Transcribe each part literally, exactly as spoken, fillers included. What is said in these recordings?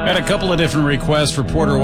Had a couple of different requests for Porter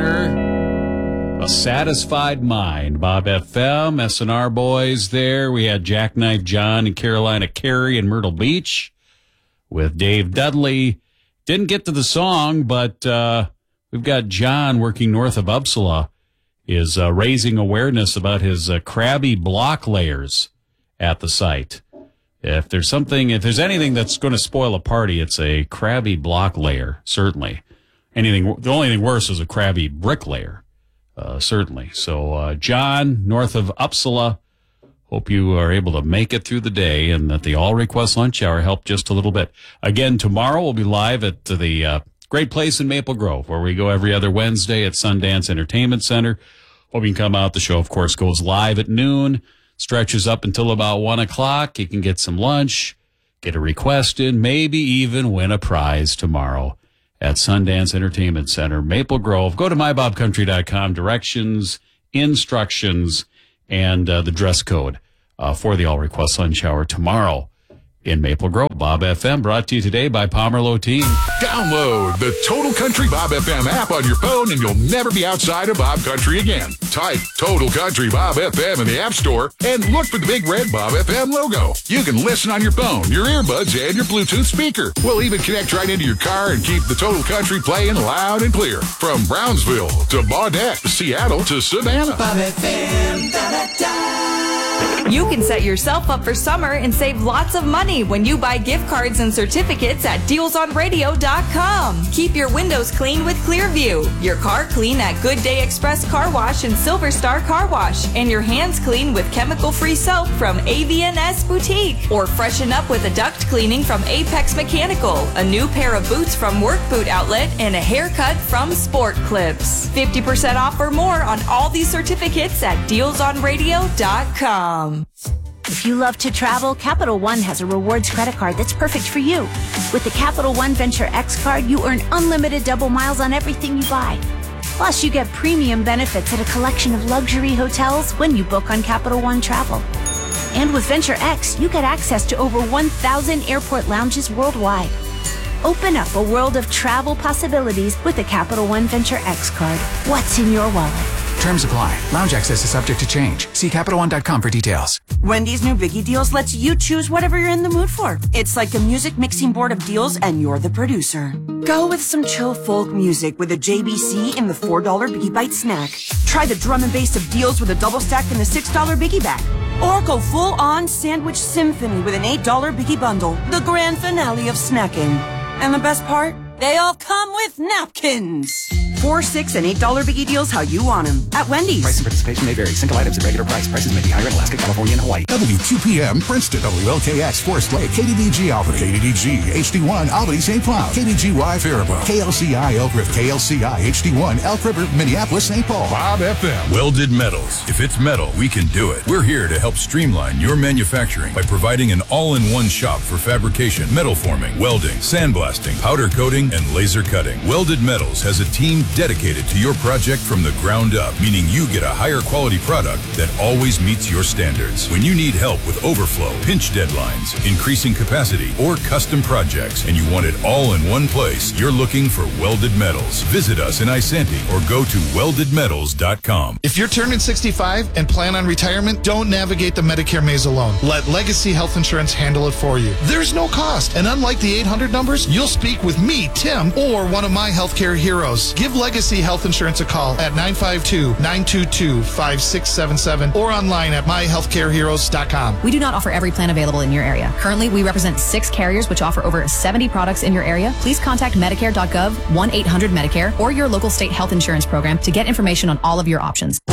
Wagner. A Satisfied Mind. Bob F M, S N R Boys there. We had Jackknife John and Carolina Carey in Myrtle Beach with Dave Dudley. Didn't get to the song, but uh, we've got John working north of Uppsala is uh, raising awareness about his uh, crabby block layers at the site. If there's something, if there's anything that's going to spoil a party, it's a crabby block layer, certainly. Anything, the only thing worse is a crabby brick layer, uh, certainly. So, uh, John, north of Uppsala, hope you are able to make it through the day and that the All Request Lunch Hour helped just a little bit. Again, tomorrow we'll be live at the uh, great place in Maple Grove where we go every other Wednesday at Sundance Entertainment Center. Hope you can come out. The show, of course, goes live at noon, stretches up until about one o'clock. You can get some lunch, get a request in, maybe even win a prize tomorrow at Sundance Entertainment Center, Maple Grove. Go to my bob country dot com, directions, instructions, and uh, the dress code uh, for the All Request Lunch Hour tomorrow in Maple Grove. Bob F M brought to you today by Pomerleau Team. Download the Total Country Bob F M app on your phone and you'll never be outside of Bob Country again. Type Total Country Bob F M in the App Store and look for the big red Bob F M logo. You can listen on your phone, your earbuds, and your Bluetooth speaker. We'll even connect right into your car and keep the Total Country playing loud and clear. From Brownsville to Baudette, Seattle to Savannah. Bob F M, da-da-da. You can set yourself up for summer and save lots of money when you buy gift cards and certificates at deals on radio dot com. Keep your windows clean with Clearview, your car clean at Good Day Express Car Wash and Silver Star Car Wash, and your hands clean with chemical-free soap from A V N S Boutique. Or freshen up with a duct cleaning from Apex Mechanical, a new pair of boots from Work Boot Outlet, and a haircut from Sport Clips. fifty percent off or more on all these certificates at deals on radio dot com. If you love to travel, Capital One has a rewards credit card that's perfect for you. With the Capital One Venture X card, you earn unlimited double miles on everything you buy. Plus, you get premium benefits at a collection of luxury hotels when you book on Capital One Travel. And with Venture X, you get access to over one thousand airport lounges worldwide. Open up a world of travel possibilities with the Capital One Venture X card. What's in your wallet? Terms apply. Lounge access is subject to change. See Capital One dot com for details. Wendy's new Biggie Deals lets you choose whatever you're in the mood for. It's like a music mixing board of deals and you're the producer. Go with some chill folk music with a J B C in the four dollar Biggie Bite snack. Try the drum and bass of deals with a double stack in the six dollar Biggie Bag. Or go full on sandwich symphony with an eight dollar Biggie Bundle. The grand finale of snacking. And the best part? They all come with napkins. Four, six, and eight dollar Biggie Deals how you want them. At Wendy's. Price and participation may vary. Single items at regular price. Prices may be higher in Alaska, California, and Hawaii. W Q P M, Princeton, W L K X, Forest Lake, K D D G, Albany, K D D G, H D one, Albany, Saint Cloud, K D G Y, Faribault, K L C I, Elk River, K L C I, H D one, Elk River, Minneapolis, Saint Paul. Bob F M. Welded Metals. If it's metal, we can do it. We're here to help streamline your manufacturing by providing an all-in-one shop for fabrication, metal forming, welding, sandblasting, powder coating, and laser cutting. Welded Metals has a team dedicated to your project from the ground up, meaning you get a higher quality product that always meets your standards. When you need help with overflow, pinch deadlines, increasing capacity, or custom projects, and you want it all in one place, you're looking for Welded Metals. Visit us in Isanti or go to welded metals dot com. If you're turning sixty-five and plan on retirement, don't navigate the Medicare maze alone. Let Legacy Health Insurance handle it for you. There's no cost, and unlike the eight hundred numbers, you'll speak with me, Tim, or one of my healthcare heroes. Give Legacy Health Insurance a call at nine five two, nine two two, five six seven seven or online at my healthcare heroes dot com. We do not offer every plan available in your area. Currently, we represent six carriers which offer over seventy products in your area. Please contact medicare dot gov, one eight hundred Medicare, or your local state health insurance program to get information on all of your options.